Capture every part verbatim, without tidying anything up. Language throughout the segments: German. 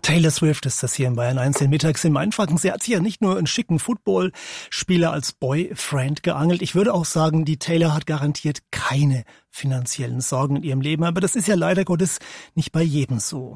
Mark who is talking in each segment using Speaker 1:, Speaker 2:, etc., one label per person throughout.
Speaker 1: Taylor Swift ist das hier in Bayern eins, den Mittags in Mainfranken. Sie hat sich ja nicht nur einen schicken Footballspieler als Boyfriend geangelt. Ich würde auch sagen, die Taylor hat garantiert keine finanziellen Sorgen in ihrem Leben. Aber das ist ja leider Gottes nicht bei jedem so.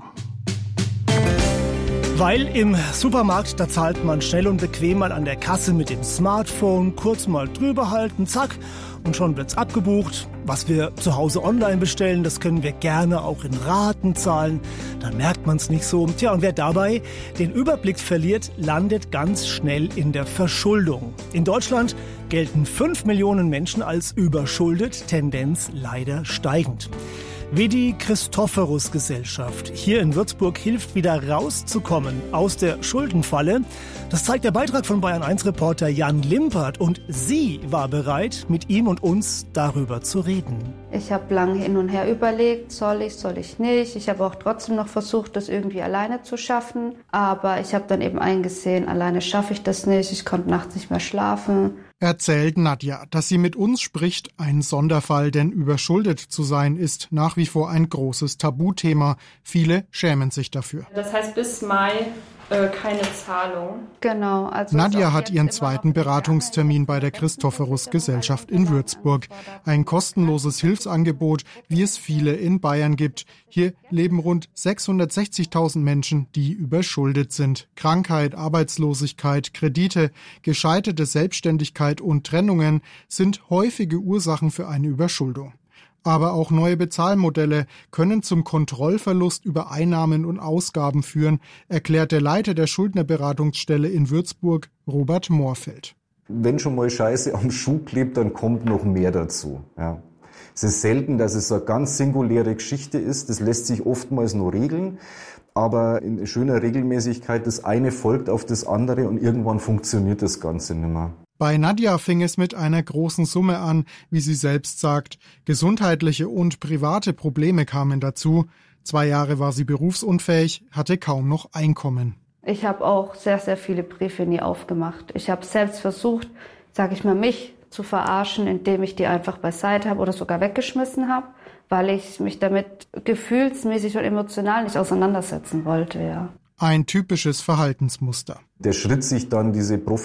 Speaker 1: Weil im Supermarkt, da zahlt man schnell und bequem mal an der Kasse mit dem Smartphone, kurz mal drüber halten, zack, und schon wird's abgebucht. Was wir zu Hause online bestellen, das können wir gerne auch in Raten zahlen. Dann merkt man's nicht so. Tja, und wer dabei den Überblick verliert, landet ganz schnell in der Verschuldung. In Deutschland gelten fünf Millionen Menschen als überschuldet, Tendenz leider steigend. Wie die Christophorus-Gesellschaft hier in Würzburg hilft, wieder rauszukommen aus der Schuldenfalle, das zeigt der Beitrag von Bayern eins Reporter Jan Limpert. Und sie war bereit, mit ihm und uns darüber zu reden.
Speaker 2: Ich habe lange hin und her überlegt, soll ich, soll ich nicht. Ich habe auch trotzdem noch versucht, das irgendwie alleine zu schaffen. Aber ich habe dann eben eingesehen, alleine schaffe ich das nicht. Ich konnte nachts nicht mehr schlafen.
Speaker 3: Erzählt Nadja, dass sie mit uns spricht, ein Sonderfall, denn überschuldet zu sein ist nach wie vor ein großes Tabuthema. Viele schämen sich dafür.
Speaker 4: Das heißt bis Mai äh, keine Zahlung.
Speaker 2: Genau. Also
Speaker 3: Nadja hat ihren zweiten Beratungstermin bei der Christophorus-Gesellschaft in Würzburg. Ein kostenloses Hilfsangebot, wie es viele in Bayern gibt. Hier leben rund sechshundertsechzigtausend Menschen, die überschuldet sind. Krankheit, Arbeitslosigkeit, Kredite, gescheiterte Selbstständigkeit und Trennungen sind häufige Ursachen für eine Überschuldung. Aber auch neue Bezahlmodelle können zum Kontrollverlust über Einnahmen und Ausgaben führen, erklärt der Leiter der Schuldnerberatungsstelle in Würzburg, Robert Moorfeld.
Speaker 5: Wenn schon mal Scheiße am Schuh klebt, dann kommt noch mehr dazu. Ja. Es ist selten, dass es so eine ganz singuläre Geschichte ist. Das lässt sich oftmals nur regeln. Aber in schöner Regelmäßigkeit, das eine folgt auf das andere und irgendwann funktioniert das Ganze nicht mehr.
Speaker 3: Bei Nadja fing es mit einer großen Summe an, wie sie selbst sagt. Gesundheitliche und private Probleme kamen dazu. Zwei Jahre war sie berufsunfähig, hatte kaum noch Einkommen.
Speaker 2: Ich habe auch sehr, sehr viele Briefe nie aufgemacht. Ich habe selbst versucht, sage ich mal, mich zu verarschen, indem ich die einfach beiseite habe oder sogar weggeschmissen habe, weil ich mich damit gefühlsmäßig und emotional nicht auseinandersetzen wollte, ja.
Speaker 3: Ein typisches Verhaltensmuster.
Speaker 5: Der Schritt, sich dann diese professionelle